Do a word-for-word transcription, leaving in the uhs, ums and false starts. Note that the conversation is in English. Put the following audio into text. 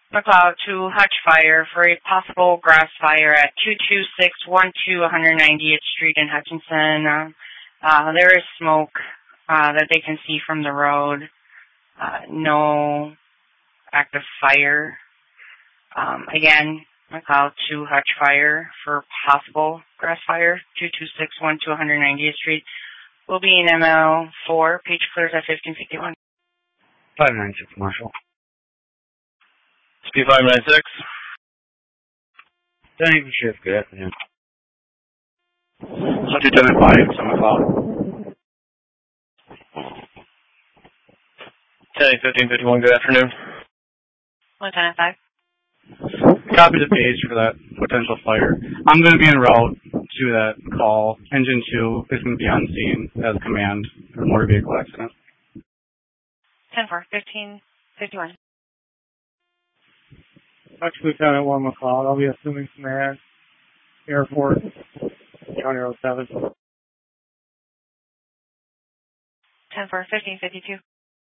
McLeod to Hutch Fire for a possible grass fire at two two six one two one ninetieth Street in Hutchinson. Uh, uh, there is smoke uh, that they can see from the road. Uh, no active fire. Um, again, McLeod to Hutch Fire for possible grass fire, two two six one two one ninetieth Street. Will be in M L four, page clears at fifteen fifty-one. five nine six, Marshall. Speed five nine six. Thank Shift, good afternoon. Lieutenant five, it's on McLeod. ten fifteen fifty-one, good afternoon. Lieutenant five. Copy the page for that potential fire. I'm going to be en route to that call. Engine two is going to be on scene as command for motor vehicle accident. ten four, fifteen fifty-one. Hutch Lieutenant one McLeod. I'll be assuming smash. Airport, County Road seven. ten four, fifteen fifty-two.